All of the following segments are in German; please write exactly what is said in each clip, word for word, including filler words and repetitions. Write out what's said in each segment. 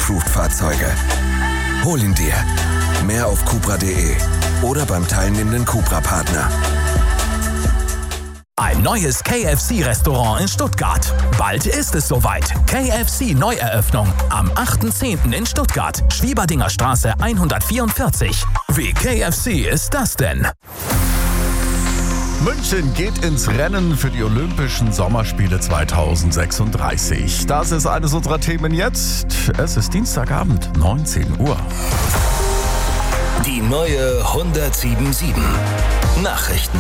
Approved-Fahrzeuge. Hol ihn dir. Mehr auf cupra punkt de oder beim teilnehmenden Cupra-Partner. Ein neues K F C-Restaurant in Stuttgart. Bald ist es soweit. K F C-Neueröffnung am achten zehnten in Stuttgart. Schwieberdinger Straße hundertvierundvierzig. Wie K F C ist das denn? München geht ins Rennen für die Olympischen Sommerspiele zweitausendsechsunddreißig. Das ist eines unserer Themen jetzt. Es ist Dienstagabend, neunzehn Uhr. Die neue hundertsiebenundsiebzig. Nachrichten.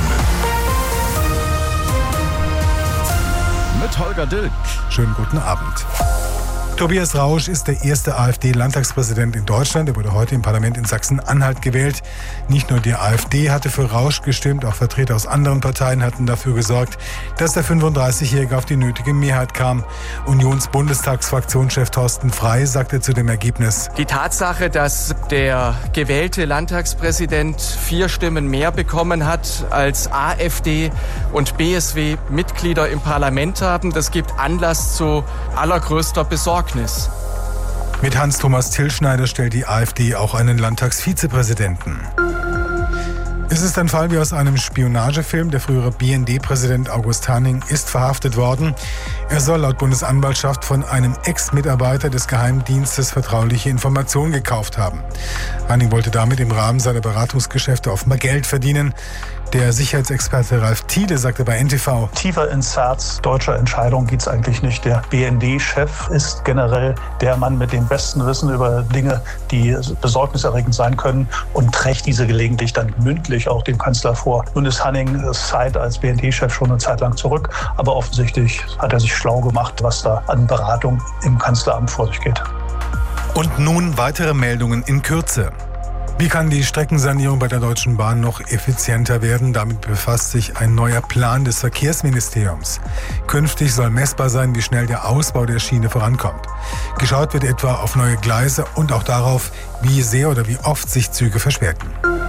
Mit Holger Dilk. Schönen guten Abend. Tobias Rausch ist der erste AfD-Landtagspräsident in Deutschland. Er wurde heute im Parlament in Sachsen-Anhalt gewählt. Nicht nur die AfD hatte für Rausch gestimmt, auch Vertreter aus anderen Parteien hatten dafür gesorgt, dass der fünfunddreißigjährige auf die nötige Mehrheit kam. Unions-Bundestagsfraktionschef Thorsten Frey sagte zu dem Ergebnis: Die Tatsache, dass der gewählte Landtagspräsident vier Stimmen mehr bekommen hat als AfD und B S W Mitglieder im Parlament haben, das gibt Anlass zu allergrößter Besorgnis. Mit Hans-Thomas Tillschneider stellt die AfD auch einen Landtagsvizepräsidenten. Es ist ein Fall wie aus einem Spionagefilm. Der frühere B N D-Präsident August Hanning ist verhaftet worden. Er soll laut Bundesanwaltschaft von einem Ex-Mitarbeiter des Geheimdienstes vertrauliche Informationen gekauft haben. Hanning wollte damit im Rahmen seiner Beratungsgeschäfte offenbar Geld verdienen. Der Sicherheitsexperte Ralf Thiele sagte bei N T V: Tiefer ins Herz deutscher Entscheidungen geht's eigentlich nicht. Der B N D-Chef ist generell der Mann mit dem besten Wissen über Dinge, die besorgniserregend sein können, und trägt diese gelegentlich dann mündlich auch dem Kanzler vor. Nun ist Hannings Zeit als B N D-Chef schon eine Zeit lang zurück, aber offensichtlich hat er sich schlau gemacht, was da an Beratung im Kanzleramt vor sich geht. Und nun weitere Meldungen in Kürze. Wie kann die Streckensanierung bei der Deutschen Bahn noch effizienter werden? Damit befasst sich ein neuer Plan des Verkehrsministeriums. Künftig soll messbar sein, wie schnell der Ausbau der Schiene vorankommt. Geschaut wird etwa auf neue Gleise und auch darauf, wie sehr oder wie oft sich Züge verspäten.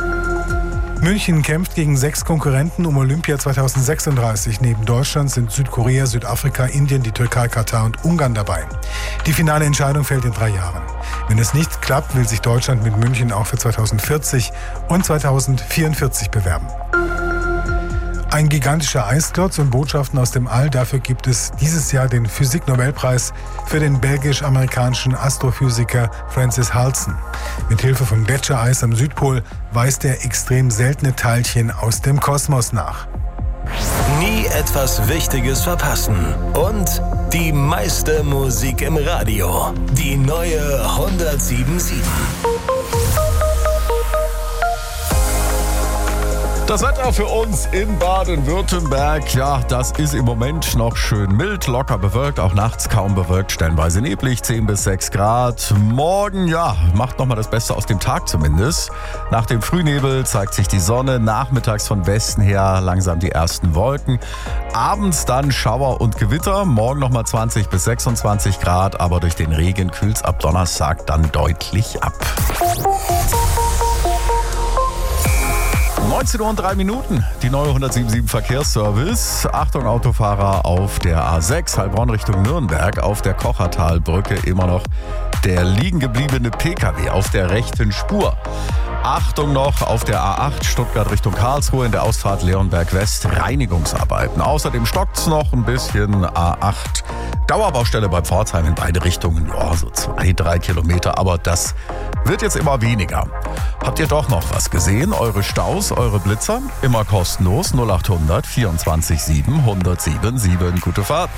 München kämpft gegen sechs Konkurrenten um Olympia zweitausendsechsunddreißig. Neben Deutschland sind Südkorea, Südafrika, Indien, die Türkei, Katar und Ungarn dabei. Die finale Entscheidung fällt in drei Jahren. Wenn es nicht klappt, will sich Deutschland mit München auch für zweitausendvierzig und zweitausendvierundvierzig bewerben. Ein gigantischer Eisklotz und Botschaften aus dem All. Dafür gibt es dieses Jahr den Physik-Nobelpreis für den belgisch-amerikanischen Astrophysiker Francis Halsen. Mit Hilfe von Gletschereis am Südpol weist er extrem seltene Teilchen aus dem Kosmos nach. Nie etwas Wichtiges verpassen. Und die meiste Musik im Radio. Die neue hundertsiebenundsiebzig. Das Wetter für uns in Baden-Württemberg, ja, das ist im Moment noch schön mild, locker bewölkt, auch nachts kaum bewölkt, stellenweise neblig, zehn bis sechs Grad. Morgen, ja, macht nochmal das Beste aus dem Tag zumindest. Nach dem Frühnebel zeigt sich die Sonne, nachmittags von Westen her langsam die ersten Wolken. Abends dann Schauer und Gewitter, morgen nochmal zwanzig bis sechsundzwanzig Grad, aber durch den Regen kühlt's ab Donnerstag dann deutlich ab. neunzehn Uhr und drei Minuten, die neue hundertsiebenundsiebzig Verkehrsservice. Achtung Autofahrer auf der A sechs, Heilbronn Richtung Nürnberg, auf der Kochertalbrücke immer noch der liegen gebliebene P K W auf der rechten Spur. Achtung noch auf der A acht Stuttgart Richtung Karlsruhe in der Ausfahrt Leonberg West Reinigungsarbeiten. Außerdem stockt's noch ein bisschen. A acht Dauerbaustelle bei Pforzheim in beide Richtungen. Ja, so zwei, drei Kilometer, aber das wird jetzt immer weniger. Habt ihr doch noch was gesehen? Eure Staus, eure Blitzer? Immer kostenlos. null acht hundert vierundzwanzig sieben hundertsiebenundsiebzig. Gute Fahrt.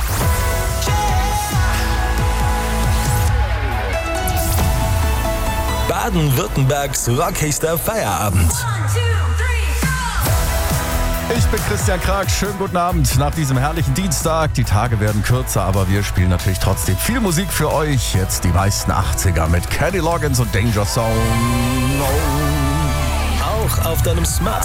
Baden-Württembergs rockigster Feierabend. Ich bin Christian Krag, schönen guten Abend nach diesem herrlichen Dienstag. Die Tage werden kürzer, aber wir spielen natürlich trotzdem viel Musik für euch. Jetzt die meisten achtziger mit Kenny Loggins und Danger Zone. Auch auf deinem Smart